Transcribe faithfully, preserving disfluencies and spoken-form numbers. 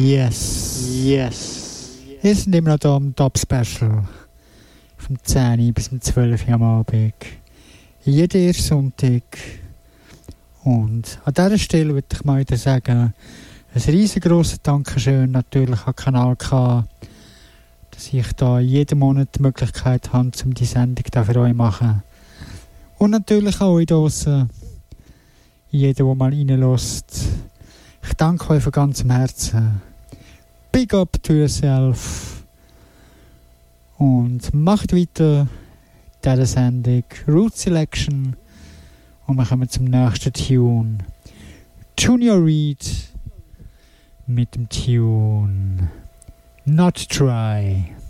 Yes. Yes. Wir sind immer noch hier am Top-Special. Vom zehn bis zwölf Uhr am Abend. Jeden ersten Sonntag. Und an dieser Stelle würde ich mal wieder sagen, ein riesengroßes Dankeschön natürlich an Kanal K, dass ich da jeden Monat die Möglichkeit habe, um die Sendung da für euch zu machen. Und natürlich auch euch draussen, jeder, der mal reinlässt. Ich danke euch von ganzem Herzen. Big up to yourself. Und macht weiter diese Sendung. Root Selection. Und wir kommen zum nächsten Tune. Junior Reid mit dem Tune Not Try.